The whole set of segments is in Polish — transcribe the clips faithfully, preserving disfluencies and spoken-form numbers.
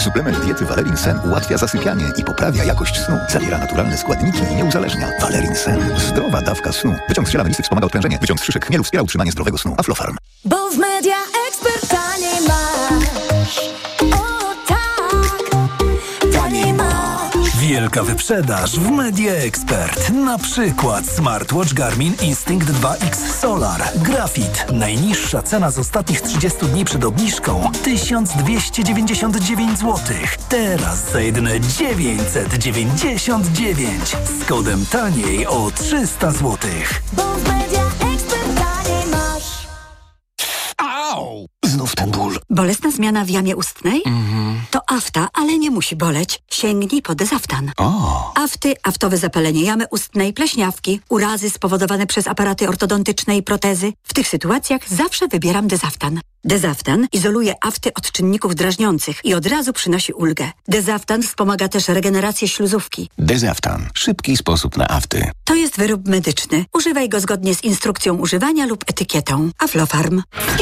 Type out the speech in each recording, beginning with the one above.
Suplement diety Valerin Sen ułatwia zasypianie i poprawia jakość snu. Zawiera naturalne składniki i nie uzależnia. Valerin Sen. Zdrowa dawka snu. Wyciąg z ziela melisy wspomaga odprężenie. Wyciąg z szyszek chmielu wspiera utrzymanie zdrowego snu. Aflofarm. Bo w Media Expert taniej masz. O tak, taniej masz. Wielka wyprzedaż w Media Expert. Na przykład smartwatch Garmin Instinct dwa X Solar. Grafit. Najniższa cena z ostatnich trzydziestu dni przed obniżką tysiąc dwieście dziewięćdziesiąt dziewięć złotych. Teraz za jedyne dziewięćset dziewięćdziesiąt dziewięć. Z kodem taniej o trzysta złotych. Bo w Media Expert taniej masz. Au! Znów ten ból. Bolesna zmiana w jamie ustnej? Mhm. To afta, ale nie musi boleć. Sięgnij po Dezaftan. O! Afty, aftowe zapalenie jamy ustnej, pleśniawki, urazy spowodowane przez aparaty ortodontyczne i protezy. W tych sytuacjach zawsze wybieram Dezaftan. Dezaftan izoluje afty od czynników drażniących i od razu przynosi ulgę. Dezaftan wspomaga też regenerację śluzówki. Dezaftan. Szybki sposób na afty. To jest wyrób medyczny. Używaj go zgodnie z instrukcją używania lub etykietą. Aflofarm.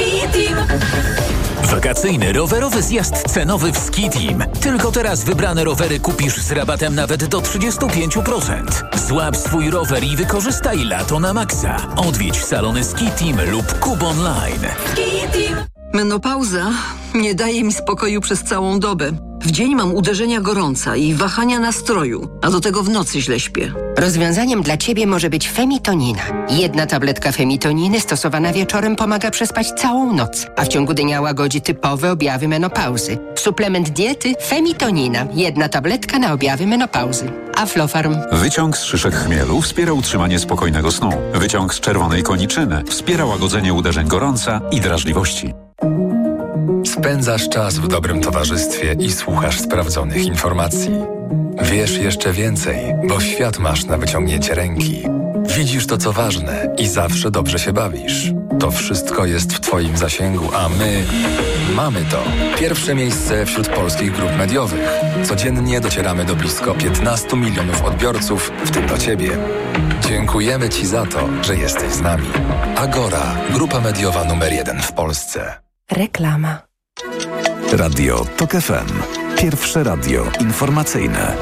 Wakacyjny rowerowy zjazd cenowy w Ski Team. Tylko teraz wybrane rowery kupisz z rabatem nawet do trzydzieści pięć procent. Złap swój rower i wykorzystaj lato na maksa. Odwiedź salony Ski Team lub Kub Online. Ski Team. Menopauza nie daje mi spokoju przez całą dobę. W dzień mam uderzenia gorąca i wahania nastroju, a do tego w nocy źle śpię. Rozwiązaniem dla Ciebie może być Femitonina. Jedna tabletka Femitoniny stosowana wieczorem pomaga przespać całą noc, a w ciągu dnia łagodzi typowe objawy menopauzy. Suplement diety Femitonina. Jedna tabletka na objawy menopauzy. Aflofarm. Wyciąg z szyszek chmielu wspiera utrzymanie spokojnego snu. Wyciąg z czerwonej koniczyny wspiera łagodzenie uderzeń gorąca i drażliwości. Spędzasz czas w dobrym towarzystwie i słuchasz sprawdzonych informacji. Wiesz jeszcze więcej, bo świat masz na wyciągnięcie ręki. Widzisz to, co ważne i zawsze dobrze się bawisz. To wszystko jest w Twoim zasięgu, a my mamy to. Pierwsze miejsce wśród polskich grup mediowych. Codziennie docieramy do blisko piętnastu milionów odbiorców, w tym do Ciebie. Dziękujemy Ci za to, że jesteś z nami. Agora, grupa mediowa numer jeden w Polsce. Reklama. Radio Tok F M. Pierwsze radio informacyjne.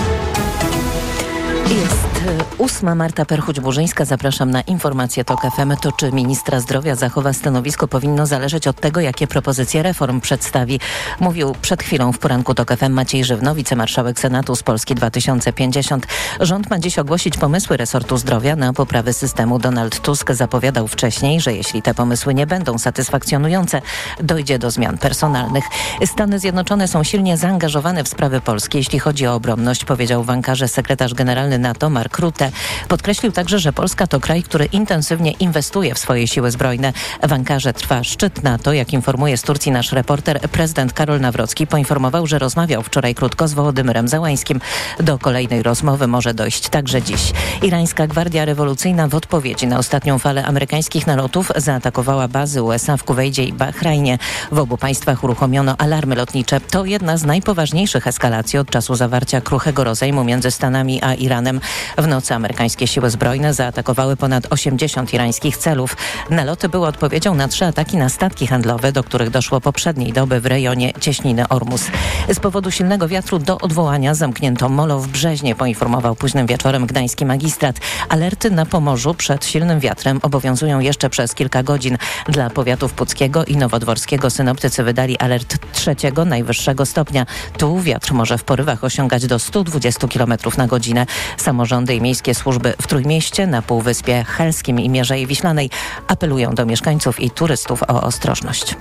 Jest ósma. Marta Perchuć-Burzyńska. Zapraszam na informację Tok F M. To czy ministra zdrowia zachowa stanowisko, powinno zależeć od tego, jakie propozycje reform przedstawi. Mówił przed chwilą w poranku Tok F M Maciej Żywno, wicemarszałek Senatu z Polski dwa tysiące pięćdziesiąt. Rząd ma dziś ogłosić pomysły resortu zdrowia na poprawę systemu. Donald Tusk zapowiadał wcześniej, że jeśli te pomysły nie będą satysfakcjonujące, dojdzie do zmian personalnych. Stany Zjednoczone są silnie zaangażowane w sprawy polskie, jeśli chodzi o obronność, powiedział w Ankarze sekretarz generalny NATO Mark Rutte. Podkreślił także, że Polska to kraj, który intensywnie inwestuje w swoje siły zbrojne. W Ankarze trwa szczyt NATO. Jak informuje z Turcji nasz reporter, prezydent Karol Nawrocki poinformował, że rozmawiał wczoraj krótko z Wołodymyrem Zełańskim. Do kolejnej rozmowy może dojść także dziś. Irańska Gwardia Rewolucyjna w odpowiedzi na ostatnią falę amerykańskich nalotów zaatakowała bazy U S A w Kuwejdzie i Bahrajnie. W obu państwach uruchomiono alarmy lotnicze. To jedna z najpoważniejszych eskalacji od czasu zawarcia kruchego rozejmu między Stanami a Iranem. W nocy amerykańskie siły zbrojne zaatakowały ponad osiemdziesiąt irańskich celów. Naloty były odpowiedzią na trzy ataki na statki handlowe, do których doszło poprzedniej doby w rejonie cieśniny Ormus. Z powodu silnego wiatru do odwołania zamknięto molo w Brzeźnie, poinformował późnym wieczorem gdański magistrat. Alerty na Pomorzu przed silnym wiatrem obowiązują jeszcze przez kilka godzin. Dla powiatów puckiego i nowodworskiego synoptycy wydali alert trzeciego, najwyższego stopnia. Tu wiatr może w porywach osiągać do stu dwudziestu kilometrów na godzinę. Samorządy i miejskie służby w Trójmieście, na Półwyspie Helskim i Mierzei Wiślanej apelują do mieszkańców i turystów o ostrożność.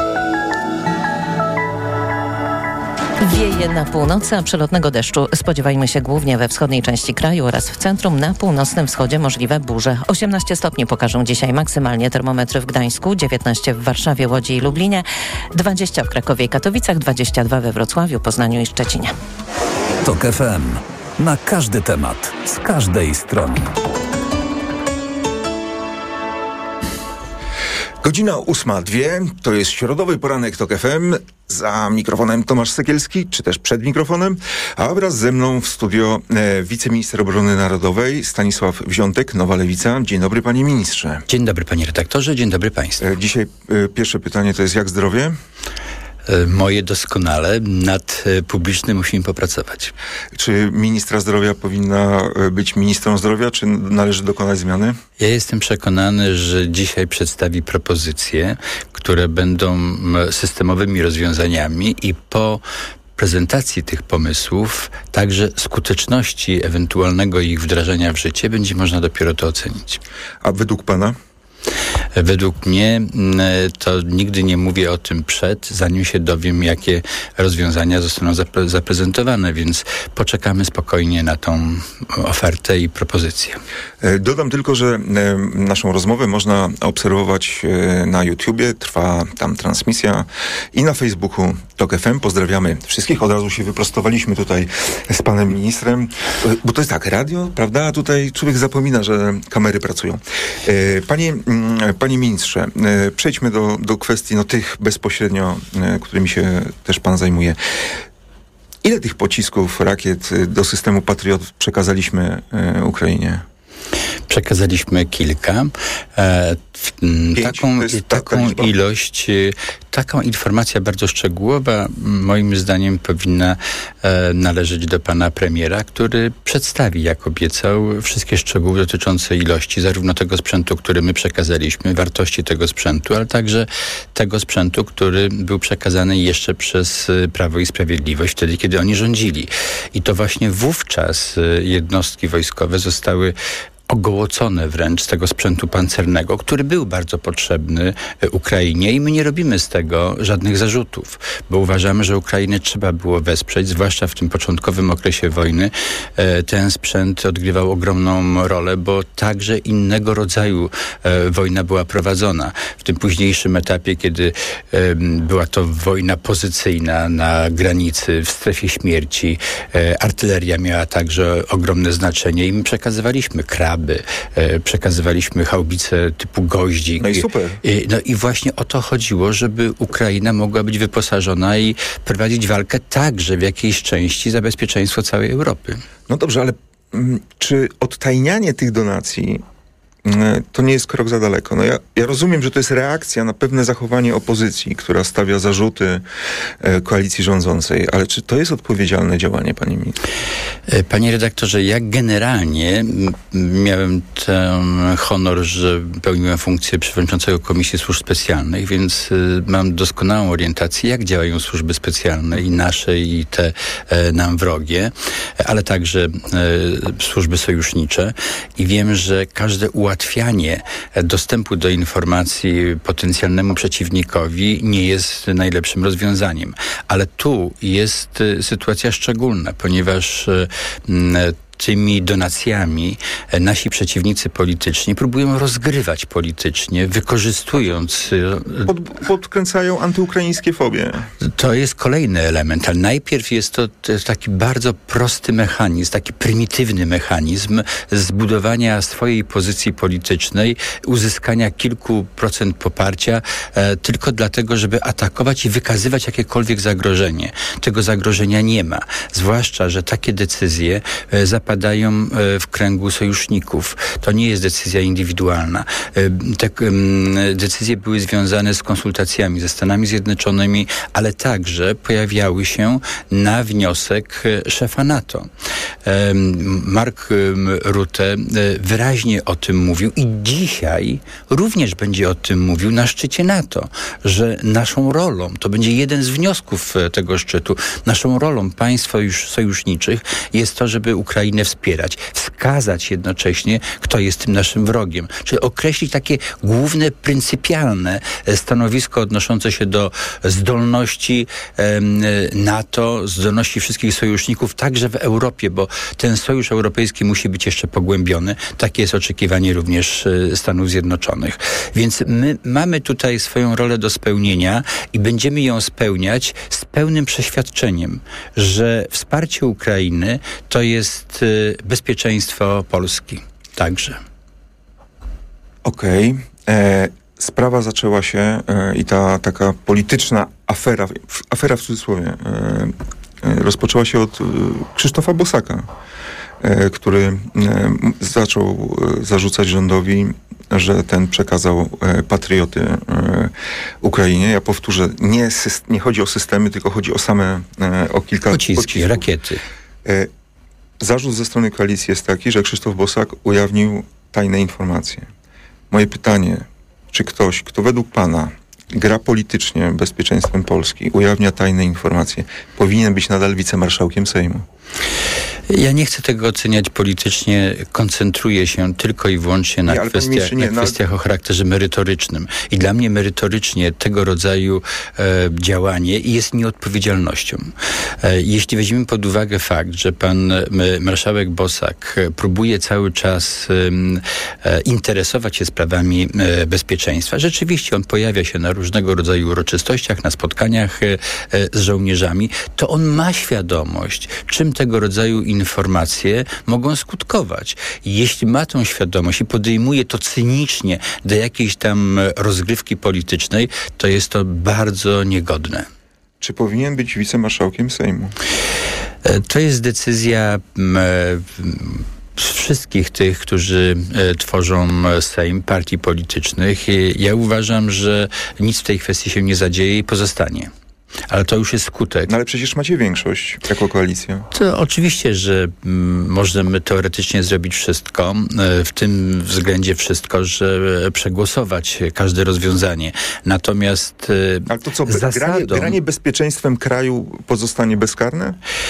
Wieje na północy, a przelotnego deszczu spodziewajmy się głównie we wschodniej części kraju oraz w centrum. Na północnym wschodzie możliwe burze. osiemnaście stopni pokażą dzisiaj maksymalnie termometry w Gdańsku, dziewiętnaście w Warszawie, Łodzi i Lublinie, dwadzieścia w Krakowie i Katowicach, dwadzieścia dwa we Wrocławiu, Poznaniu i Szczecinie. Tok F M. Na każdy temat, z każdej strony. Godzina ósma dwie, to jest środowy poranek Tok F M. Za mikrofonem Tomasz Sekielski, czy też przed mikrofonem, a wraz ze mną w studio e, wiceminister obrony narodowej Stanisław Wziątek, Nowa Lewica. Dzień dobry, panie ministrze. Dzień dobry, panie redaktorze, dzień dobry państwu. E, dzisiaj e, pierwsze pytanie to jest, jak zdrowie? Moje doskonale. Nad publicznym musimy popracować. Czy ministra zdrowia powinna być ministrą zdrowia, czy należy dokonać zmiany? Ja jestem przekonany, że dzisiaj przedstawi propozycje, które będą systemowymi rozwiązaniami i po prezentacji tych pomysłów, także skuteczności ewentualnego ich wdrażania w życie, będzie można dopiero to ocenić. A według pana? Według mnie to nigdy nie mówię o tym przed, zanim się dowiem, jakie rozwiązania zostaną zapre- zaprezentowane, więc poczekamy spokojnie na tą ofertę i propozycję. Dodam tylko, że naszą rozmowę można obserwować na YouTubie, trwa tam transmisja i na Facebooku Tok F M. Pozdrawiamy wszystkich. Od razu się wyprostowaliśmy tutaj z panem ministrem, bo to jest tak, radio, prawda? A tutaj człowiek zapomina, że kamery pracują. Panie Panie ministrze, przejdźmy do, do kwestii no, tych bezpośrednio, którymi się też pan zajmuje. Ile tych pocisków, rakiet do systemu Patriot przekazaliśmy Ukrainie? Przekazaliśmy kilka. E, Pięć, taką taką ta ilość, taką informacja bardzo szczegółowa moim zdaniem powinna e, należeć do pana premiera, który przedstawi, jak obiecał, wszystkie szczegóły dotyczące ilości zarówno tego sprzętu, który my przekazaliśmy, wartości tego sprzętu, ale także tego sprzętu, który był przekazany jeszcze przez Prawo i Sprawiedliwość wtedy, kiedy oni rządzili. I to właśnie wówczas jednostki wojskowe zostały ogołocone wręcz z tego sprzętu pancernego, który był bardzo potrzebny Ukrainie i my nie robimy z tego żadnych zarzutów, bo uważamy, że Ukrainę trzeba było wesprzeć, zwłaszcza w tym początkowym okresie wojny. Ten sprzęt odgrywał ogromną rolę, bo także innego rodzaju wojna była prowadzona. W tym późniejszym etapie, kiedy była to wojna pozycyjna na granicy, w strefie śmierci, artyleria miała także ogromne znaczenie i my przekazywaliśmy kraby, przekazywaliśmy haubice typu Goździk. No i super. I, no i właśnie o to chodziło, żeby Ukraina mogła być wyposażona i prowadzić walkę także w jakiejś części za bezpieczeństwo całej Europy. No dobrze, ale m, czy odtajnianie tych donacji to nie jest krok za daleko? No ja, ja rozumiem, że to jest reakcja na pewne zachowanie opozycji, która stawia zarzuty e, koalicji rządzącej, ale czy to jest odpowiedzialne działanie, panie ministrze? Panie redaktorze, ja generalnie miałem ten honor, że pełniłem funkcję przewodniczącego Komisji Służb Specjalnych, więc y, mam doskonałą orientację, jak działają służby specjalne i nasze, i te e, nam wrogie, ale także e, służby sojusznicze i wiem, że każde ułatwienie Ułatwianie dostępu do informacji potencjalnemu przeciwnikowi nie jest najlepszym rozwiązaniem. Ale tu jest sytuacja szczególna, ponieważ tymi donacjami nasi przeciwnicy polityczni próbują rozgrywać politycznie, wykorzystując... Pod, podkręcają antyukraińskie fobie. To jest kolejny element, ale najpierw jest to, to jest taki bardzo prosty mechanizm, taki prymitywny mechanizm zbudowania swojej pozycji politycznej, uzyskania kilku procent poparcia e, tylko dlatego, żeby atakować i wykazywać jakiekolwiek zagrożenie. Tego zagrożenia nie ma. Zwłaszcza, że takie decyzje e, zapadają w kręgu sojuszników. To nie jest decyzja indywidualna. Te decyzje były związane z konsultacjami ze Stanami Zjednoczonymi, ale także pojawiały się na wniosek szefa NATO. Mark Rutte wyraźnie o tym mówił i dzisiaj również będzie o tym mówił na szczycie NATO, że naszą rolą, to będzie jeden z wniosków tego szczytu, naszą rolą państw sojuszniczych jest to, żeby Ukrainę wspierać, wskazać jednocześnie, kto jest tym naszym wrogiem. Czyli określić takie główne, pryncypialne stanowisko odnoszące się do zdolności em, NATO, zdolności wszystkich sojuszników, także w Europie, bo ten sojusz europejski musi być jeszcze pogłębiony. Takie jest oczekiwanie również Stanów Zjednoczonych. Więc my mamy tutaj swoją rolę do spełnienia i będziemy ją spełniać z pełnym przeświadczeniem, że wsparcie Ukrainy to jest bezpieczeństwo Polski także. Okej. Okay. Sprawa zaczęła się e, i ta taka polityczna afera, afera w cudzysłowie, e, e, rozpoczęła się od e, Krzysztofa Bosaka, e, który e, zaczął e, zarzucać rządowi że ten przekazał e, patrioty e, Ukrainie. Ja powtórzę, nie, syst- nie chodzi o systemy, tylko chodzi o same, e, o kilka pociski, pocisków. rakiety. E, zarzut ze strony koalicji jest taki, że Krzysztof Bosak ujawnił tajne informacje. Moje pytanie, czy ktoś, kto według pana gra politycznie bezpieczeństwem Polski, ujawnia tajne informacje, powinien być nadal wicemarszałkiem Sejmu? Ja nie chcę tego oceniać politycznie, koncentruję się tylko i wyłącznie na, nie, kwestiach, nie, na kwestiach no... o charakterze merytorycznym. I dla mnie merytorycznie tego rodzaju e, działanie jest nieodpowiedzialnością. E, jeśli weźmiemy pod uwagę fakt, że pan e, marszałek Bosak próbuje cały czas e, e, interesować się sprawami e, bezpieczeństwa, rzeczywiście on pojawia się na różnego rodzaju uroczystościach, na spotkaniach e, e, z żołnierzami, to on ma świadomość, czym tego rodzaju informacje mogą skutkować. Jeśli ma tą świadomość i podejmuje to cynicznie do jakiejś tam rozgrywki politycznej, to jest to bardzo niegodne. Czy powinien być wicemarszałkiem Sejmu? To jest decyzja wszystkich tych, którzy e, tworzą Sejm, partii politycznych. I ja uważam, że nic w tej kwestii się nie zadzieje i pozostanie. Ale to już jest skutek. No ale przecież macie większość jako koalicja. To oczywiście, że m, możemy teoretycznie zrobić wszystko, e, w tym względzie wszystko, że przegłosować każde rozwiązanie. Natomiast e, ale to co, zasadą... granie, granie bezpieczeństwem kraju pozostanie bezkarne?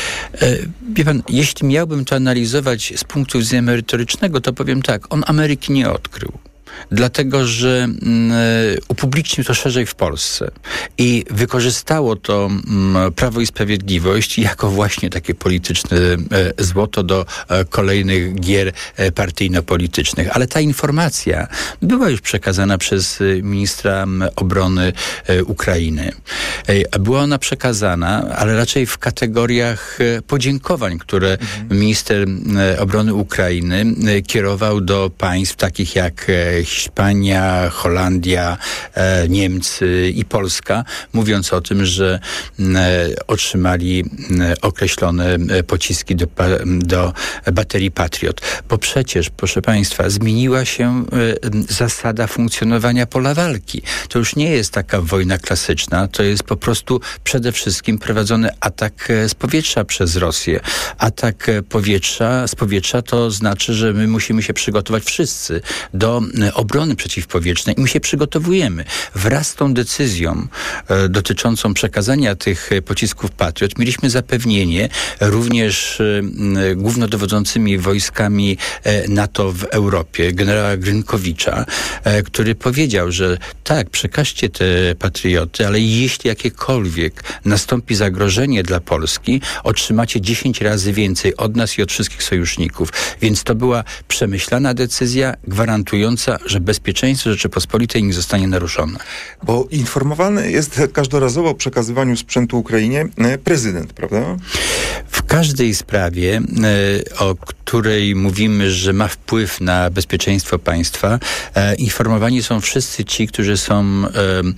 E, wie pan, jeśli miałbym to analizować z punktu widzenia merytorycznego, to powiem tak, on Ameryki nie odkrył. Dlatego, że mm, upublicznił to szerzej w Polsce i wykorzystało to mm, Prawo i Sprawiedliwość jako właśnie takie polityczne e, złoto do e, kolejnych gier e, partyjno-politycznych. Ale ta informacja była już przekazana przez e, ministra obrony e, Ukrainy. E, była ona przekazana, ale raczej w kategoriach e, podziękowań, które mhm. minister e, obrony Ukrainy e, kierował do państw takich jak e, Hiszpania, Holandia, e, Niemcy i Polska, mówiąc o tym, że e, otrzymali e, określone e, pociski do, do baterii Patriot. Bo przecież, proszę państwa, zmieniła się e, zasada funkcjonowania pola walki. To już nie jest taka wojna klasyczna, to jest po prostu przede wszystkim prowadzony atak z powietrza przez Rosję. Atak powietrza, z powietrza to znaczy, że my musimy się przygotować wszyscy do obrony przeciwpowietrznej i my się przygotowujemy. Wraz z tą decyzją e, dotyczącą przekazania tych pocisków Patriot mieliśmy zapewnienie również e, głównodowodzącymi wojskami e, NATO w Europie, generała Grynkowicza, e, który powiedział, że tak, przekażcie te patrioty, ale jeśli jakiekolwiek nastąpi zagrożenie dla Polski, otrzymacie dziesięć razy więcej od nas i od wszystkich sojuszników. Więc to była przemyślana decyzja gwarantująca, że bezpieczeństwo Rzeczypospolitej nie zostanie naruszone. Bo informowany jest każdorazowo o przekazywaniu sprzętu Ukrainie prezydent, prawda? W każdej sprawie, e, o której mówimy, że ma wpływ na bezpieczeństwo państwa, e, informowani są wszyscy ci, którzy są e,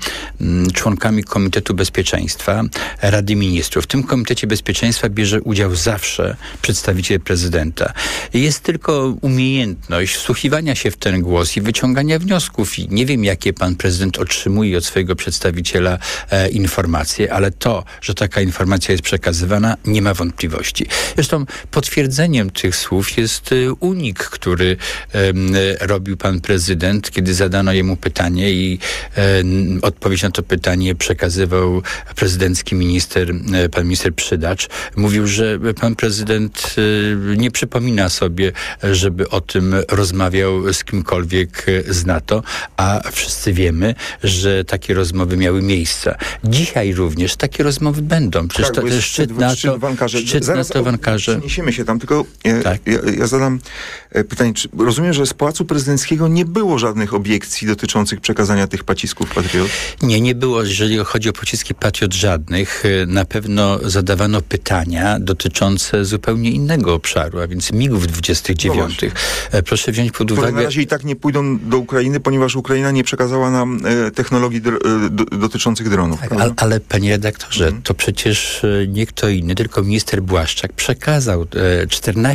m, członkami Komitetu Bezpieczeństwa Rady Ministrów. W tym Komitecie Bezpieczeństwa bierze udział zawsze przedstawiciel prezydenta. Jest tylko umiejętność wsłuchiwania się w ten głos i wyciągania wniosków. I nie wiem, jakie pan prezydent otrzymuje od swojego przedstawiciela e, informacje, ale to, że taka informacja jest przekazywana, nie ma wątpliwości. Zresztą potwierdzeniem tych słów jest e, unik, który e, robił pan prezydent, kiedy zadano jemu pytanie i e, odpowiedź na to pytanie przekazywał prezydencki minister, e, pan minister Przydacz. Mówił, że pan prezydent e, nie przypomina sobie, żeby o tym rozmawiał z kimkolwiek z NATO, a wszyscy wiemy, że takie rozmowy miały miejsce. Dzisiaj również takie rozmowy będą. Przecież tak, to jest szczyt NATO, szczyt NATO w Ankarze. Przeniesiemy się tam, tylko ja, tak. ja, ja zadam pytanie, czy rozumiem, że z Pałacu Prezydenckiego nie było żadnych obiekcji dotyczących przekazania tych pocisków Patriot? Nie, nie było. Jeżeli chodzi o pociski Patriot żadnych, na pewno zadawano pytania dotyczące zupełnie innego obszaru, a więc migów dwudziestych dziewiątych. No proszę wziąć pod uwagę... Na razie i tak nie pójdą do Ukrainy, ponieważ Ukraina nie przekazała nam e, technologii dr- do, dotyczących dronów. Tak, ale, ale panie redaktorze, mhm. to przecież e, nie kto inny, tylko minister Błaszczak przekazał e, czternaście takich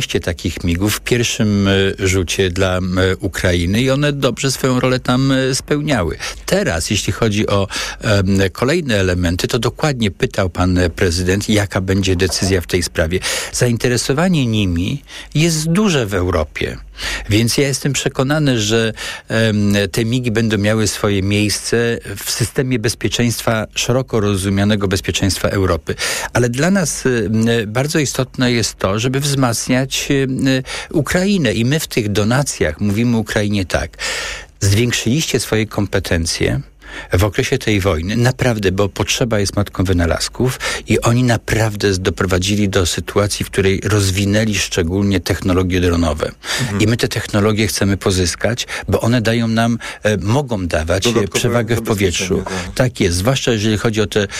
takich migów w pierwszym rzucie dla Ukrainy i one dobrze swoją rolę tam spełniały. Teraz, jeśli chodzi o um, kolejne elementy, to dokładnie pytał pan prezydent, jaka będzie decyzja w tej sprawie. Zainteresowanie nimi jest duże w Europie. Więc ja jestem przekonany, że um, te migi będą miały swoje miejsce w systemie bezpieczeństwa, szeroko rozumianego bezpieczeństwa Europy. Ale dla nas um, bardzo istotne jest to, żeby wzmacniać um, Ukrainę. I my w tych donacjach mówimy Ukrainie tak. Zwiększyliście swoje kompetencje w okresie tej wojny, naprawdę, bo potrzeba jest matką wynalazków i oni naprawdę doprowadzili do sytuacji, w której rozwinęli szczególnie technologie dronowe. Mhm. I my te technologie chcemy pozyskać, bo one dają nam, e, mogą dawać dodatkowe przewagę w powietrzu. Tak. tak jest, zwłaszcza jeżeli chodzi o te m,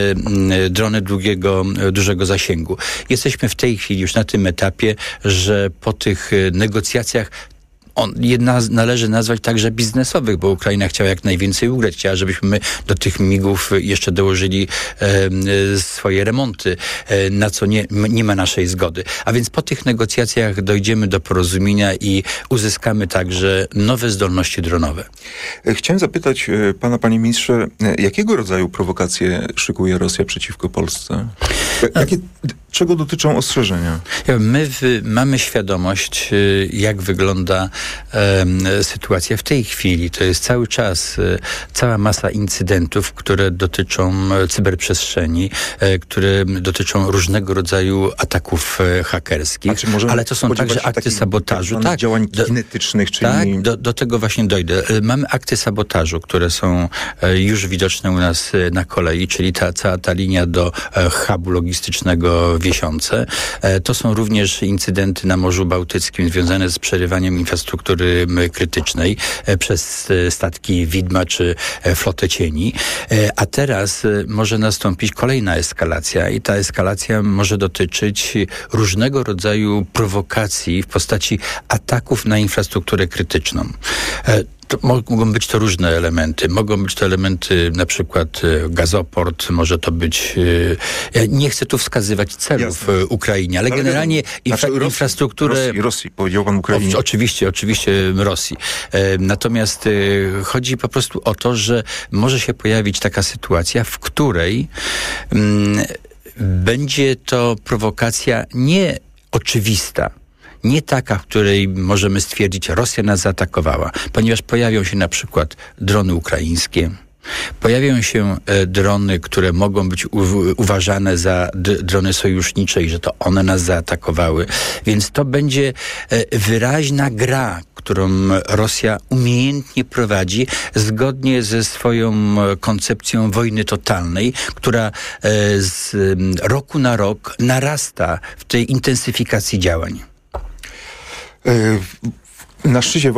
m, drony długiego, dużego zasięgu. Jesteśmy w tej chwili już na tym etapie, że po tych negocjacjach On, jedna należy nazwać także biznesowych, bo Ukraina chciała jak najwięcej ugrać. Chciała, żebyśmy my do tych migów jeszcze dołożyli e, swoje remonty, e, na co nie, nie ma naszej zgody. A więc po tych negocjacjach dojdziemy do porozumienia i uzyskamy także nowe zdolności dronowe. Chciałem zapytać pana, panie ministrze, jakiego rodzaju prowokacje szykuje Rosja przeciwko Polsce? Jakie, czego dotyczą ostrzeżenia? My w, mamy świadomość, jak wygląda e, sytuacja w tej chwili. To jest cały czas e, cała masa incydentów, które dotyczą cyberprzestrzeni, e, które dotyczą różnego rodzaju ataków e, hakerskich, ale to są także akty sabotażu. Tak, działań kinetycznych, czyli... Tak, do, do tego właśnie dojdę. E, mamy akty sabotażu, które są e, już widoczne u nas e, na kolei, czyli ta cała ta linia do e, hubu logistycznego Wiesiące. E, to są również incydenty na Morzu Bałtyckim związane z przerywaniem infrastruktury krytycznej e, przez e, statki Widma czy e, flotę cieni. E, a teraz e, może nastąpić kolejna eskalacja i ta eskalacja może dotyczyć różnego rodzaju prowokacji w postaci ataków na infrastrukturę krytyczną. E, To mogą być to różne elementy. Mogą być to elementy na przykład gazoport, może to być... Ja nie chcę tu wskazywać celów Jasne. Ukrainie, ale, ale generalnie infra, Rosji, infrastrukturę... Rosji, Rosji, powiedział pan Ukrainie. O, oczywiście, oczywiście Rosji. E, natomiast e, chodzi po prostu o to, że może się pojawić taka sytuacja, w której m, będzie to prowokacja nie oczywista, nie taka, w której możemy stwierdzić, Rosja nas zaatakowała, ponieważ pojawią się na przykład drony ukraińskie, pojawią się e, drony, które mogą być u- uważane za d- drony sojusznicze i że to one nas zaatakowały. Więc to będzie e, wyraźna gra, którą Rosja umiejętnie prowadzi zgodnie ze swoją koncepcją wojny totalnej, która e, z e, roku na rok narasta w tej intensyfikacji działań. Na szczycie